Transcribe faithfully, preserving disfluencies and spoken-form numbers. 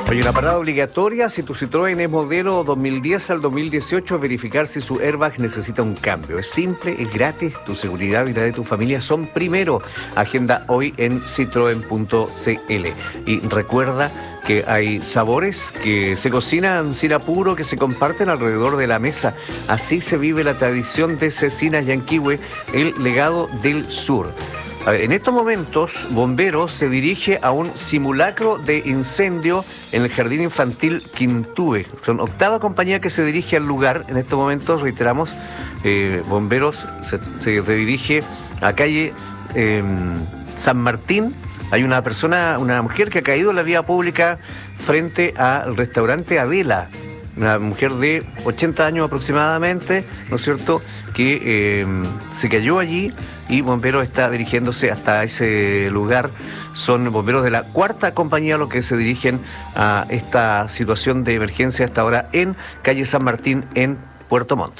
Hay una parada obligatoria si tu Citroën es modelo dos mil diez al dos mil dieciocho, verificar si su airbag necesita un cambio. Es simple, es gratis, tu seguridad y la de tu familia son primero. Agenda hoy en citroen punto c l. Y recuerda que hay sabores que se cocinan sin apuro, que se comparten alrededor de la mesa. Así se vive la tradición de Cecinas Yanquihue, el legado del sur. A ver, en estos momentos, Bomberos se dirige a un simulacro de incendio en el Jardín Infantil Quintúe. Son octava compañía que se dirige al lugar. En estos momentos, reiteramos, eh, Bomberos se, se, se dirige a calle eh, San Martín. Hay una persona, una mujer que ha caído en la vía pública frente al restaurante Adela. Una mujer de ochenta años aproximadamente, ¿no es cierto?, que eh, se cayó allí y Bomberos está dirigiéndose hasta ese lugar. Son bomberos de la cuarta compañía los que se dirigen a esta situación de emergencia hasta ahora en calle San Martín, en Puerto Montt.